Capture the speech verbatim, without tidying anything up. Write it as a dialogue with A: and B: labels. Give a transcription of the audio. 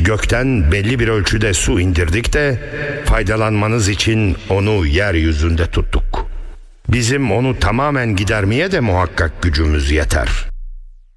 A: gökten belli bir ölçüde su indirdik de faydalanmanız için onu yeryüzünde tuttuk. Bizim onu tamamen gidermeye de muhakkak gücümüz yeter.